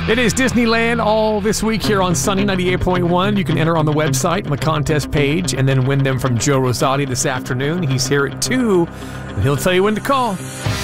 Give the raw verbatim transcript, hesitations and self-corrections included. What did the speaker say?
It is Disneyland all this week here on Sunny ninety-eight point one. You can enter on the website on the contest page and then win them from Joe Rosati this afternoon. He's here at two, and he'll tell you when to call.